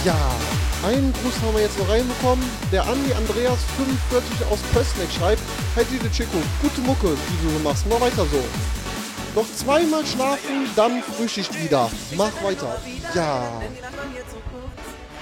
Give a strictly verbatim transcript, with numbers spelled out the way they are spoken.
Ja, einen Gruß haben wir jetzt noch reinbekommen. Der Andi Andreas fünfundvierzig aus Pößneck schreibt: Hey Dieter Chico, gute Mucke, die du machst, mach weiter so. Noch zweimal schlafen, dann Frühschicht wieder. Mach weiter. Ja.